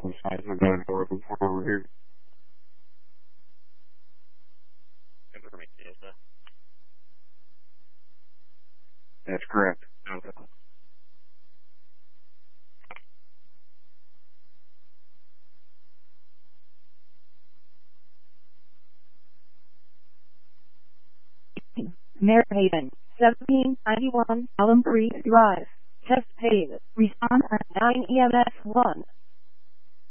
the size of the gun door before over here. That's correct. Okay. Merhaven, 1791, Allen Creek Drive. Test paid. Response at 9 EMS 1.